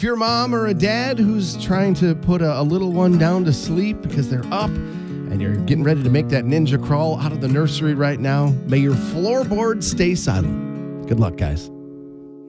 If you're a mom or a dad who's trying to put a little one down to sleep because they're up and you're getting ready to make that ninja crawl out of the nursery right now, may your floorboards stay silent. Good luck, guys.